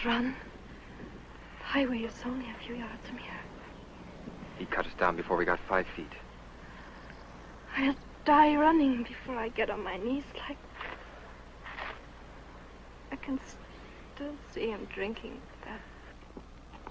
run. The highway is only a few yards from here. He cut us down before we got 5 feet. I'll die running before I get on my knees like... I can still see him drinking that